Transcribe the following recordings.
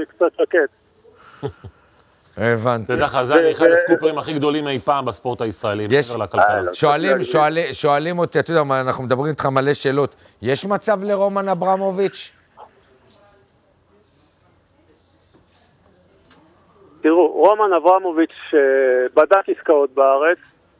קצת שקט. הבנתי. תדע לך, זה אחד הסקופרים הכי גדולים אי פעם בספורט הישראלי. שואלים אותי, אתה יודע, אנחנו מדברים איתך מלא שאלות. יש מצב לרומן אברמוביץ'? תראו, רומן אברמוביץ' בדק עסקאות בארץ.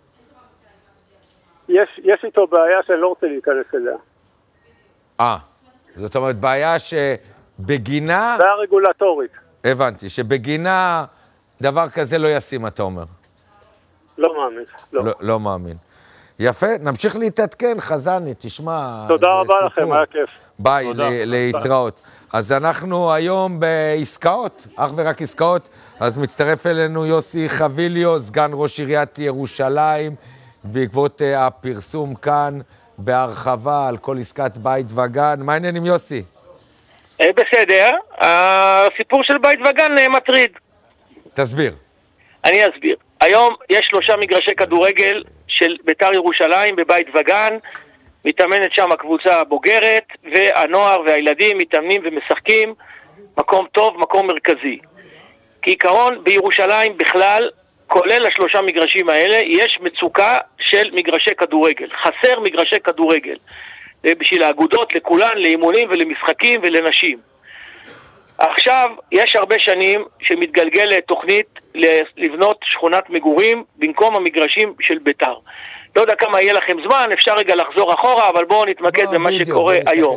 יש איתו בעיה שאני לא רוצה להיכנס אליה. זאת אומרת, בעיה שבגינה... בעיה רגולטורית. הבנתי, שבגינה דבר כזה לא ישים, אתה אומר. לא מאמין, לא. לא מאמין. יפה, נמשיך להתעדכן, חזני, תשמע. תודה רבה לכם, היה כיף. ביי, להתראות. אז אנחנו היום בעסקאות, אך ורק עסקאות, אז מצטרף אלינו יוסי חביליו, סגן ראש עיריית ירושלים, בעקבות הפרסום כאן בהרחבה על כל עסקת בית וגן. מה העניינים, יוסי? בסדר, הסיפור של בית וגן מטריד. תסביר. אני אסביר. היום יש 3 מגרשי כדורגל של בית"ר ירושלים בבית וגן, מתאמנת שם הקבוצה בוגרת, והנוער והילדים מתאמנים ומשחקים, מקום טוב, מקום מרכזי. כעיקרון בירושלים בכלל, כולל 3 מגרשים האלה, יש מצוקה של מגרשי כדורגל. חסר מגרשי כדורגל. בשביל האגודות, לכולן, לאימונים ולמשחקים ולנשים. עכשיו, יש הרבה שנים שמתגלגלת תוכנית לבנות שכונת מגורים במקום המגרשים של בית"ר. לא יודע כמה יהיה לכם זמן, אפשר רגע לחזור אחורה, אבל בואו נתמקד במה שקורה היום.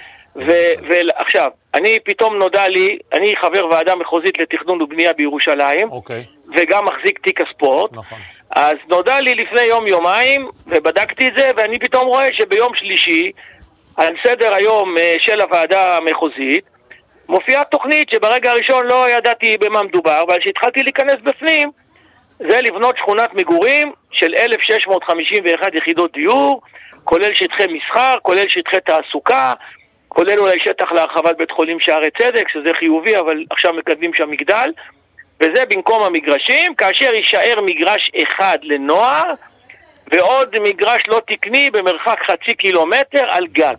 ועכשיו, פתאום נודע לי, אני חבר ועדה מחוזית לתכנון ובנייה בירושלים, וגם מחזיק תיק הספורט, אז נודע לי לפני יומיים, ובדקתי את זה, ואני פתאום רואה שביום שלישי, על סדר היום של הוועדה המחוזית, מופיעה תוכנית שברגע הראשון לא ידעתי במה מדובר, אבל שהתחלתי להיכנס בפנים, זה לבנות שכונת מגורים של 1,651 יחידות דיור, כולל שטחי מסחר, כולל שטחי תעסוקה, כולל אולי שטח להרחבת בית חולים שערי צדק, שזה חיובי, אבל עכשיו מקדמים שם מגדל, וזה במקום המגרשים, כאשר יישאר מגרש אחד לנוער, ועוד מגרש לא תקני במרחק 0.5 קילומטר על גג.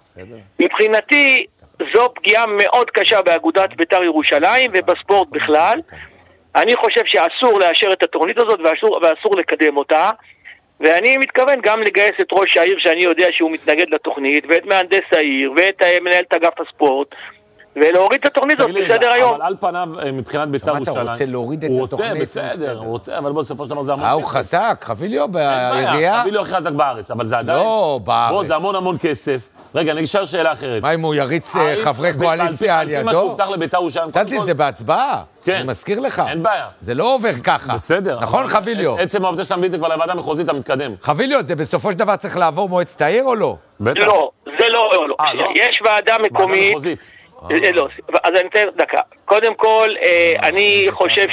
מבחינתי, זו פגיעה מאוד קשה באגודת בית"ר ירושלים ובספורט בכלל. אני חושב שאסור לאשר את התוכנית הזאת ואסור לקדם אותה, ואני מתכוון גם לגייס את ראש העיר שאני יודע שהוא מתנגד לתוכנית, ואת מהנדס העיר, ואת מנהלת אגף הספורט, ולהוריד את התוכנית הזאת בסדר היום. אבל על פניו, מבחינת בית"ר ירושלים... אתה רוצה להוריד את התוכנית? הוא רוצה, בסדר, הוא רוצה, אבל בסופו של דבר זה המון כסף. הוא חזק, חביליו בעירייה. חביליו הכי חזק בארץ, אבל זה עדיין... לא, בארץ. בוא, זה המון כסף. רגע, אני אשאל שאלה אחרת. מה אם הוא יריץ חברי קואליציה על ידו? מה שהובטח לבית"ר ירושלים... צאצי, זה בהצבעה. כן. אני מזכיר לך. אין בעיה. זה לא עובר ככה. בסדר. נכון, חביליו? עצם העובדה שאתה מביא את זה כבר לוועדה המחוזית, אתה מתקדם. חביליו, זה בסופו של דבר צריך לעבור מועצת העיר או לא? בטח. לא, זה לא. יש ועדה מקומית. ועדה מחוזית. לא, אז אני אתן דקה. קודם כל, אני חושב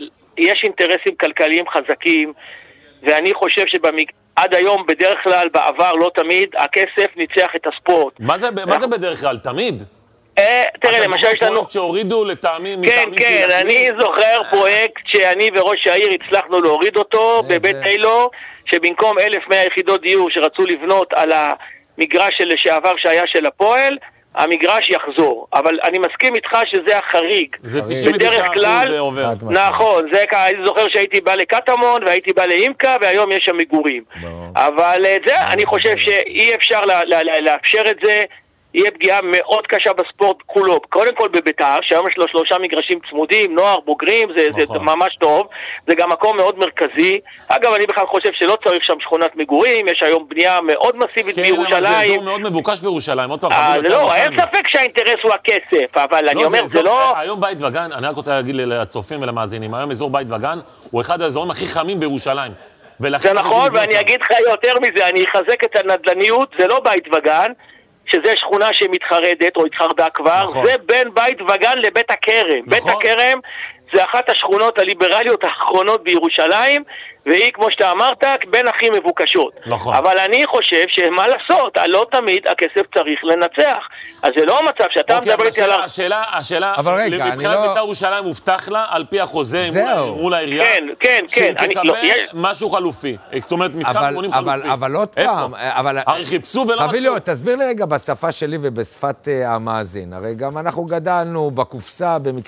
שיש אינטרסים כלכליים חזקים, ואני חושב עד היום בדרך כלל בעבר לא תמיד הכסף ניצח את הספורט. מה זה בדרך כלל? תמיד? תראה, למשל יש לנו... פרויקט שהורידו לטעמים קהילתיים? כן, אני זוכר פרויקט שאני וראש העיר הצלחנו להוריד אותו בבית אילו, שבמקום 1,100 יחידות דיור שרצו לבנות על המגרש של לשעבר שהיה של הפועל, המגרש יחזור. אבל אני מסכים איתך שזה החריג. זה 99% זה עובר. נכון, אני זוכר שהייתי בא לקטמון והייתי בא לאימקה והיום יש שם מגורים. אבל זה, אני חושב שאי אפשר לאפשר את זה. יהיה פגיעה מאוד קשה בספורט כולו. קודם כל בבית"ר, שהיום יש לו 3 מגרשים צמודים, נוער, בוגרים, זה ממש טוב. זה גם מקום מאוד מרכזי. אגב, אני בכלל חושב שלא צריך שם שכונת מגורים, יש היום בנייה מאוד מסיבית בירושלים. כן, אבל זה אזור מאוד מבוקש בירושלים. לא, אין ספק שהאינטרס הוא הכסף, אבל אני אומר, זה לא... היום בית וגן, אני רק רוצה להגיד לצופים ולמאזינים, היום אזור בית וגן הוא אחד האזורים הכי חמים בירושלים. זה נכון, ואני אגיד לך יותר מזה, אני אחזק את הנדל"ניות, זה לא בית וגן, שזה שכונה שמתחרדת, או התחרדה כבר, נכון. זה בין בית וגן לבית הכרם. נכון. בית הכרם זה אחת השכונות הליברליות האחרונות בירושלים, והיא, כמו שאתה אמרת, בין הכי מבוקשות. נכון. אבל אני חושב שמה לעשות, לא תמיד הכסף צריך לנצח. אז זה לא המצב שאתה מדבר איתי על... השאלה, מבחינת בית"ר ירושלים מובטח לה, על פי החוזה מול העירייה, כן. שתקבל משהו חלופי. זאת אומרת, מתחם מונים חלופי. אבל עוד פעם... הרי חיפשו ולא מצאו. תסביר לי רגע בשפה שלי ובשפת המאזין. הרי גם אנחנו גדלנו בקופסה במקרה...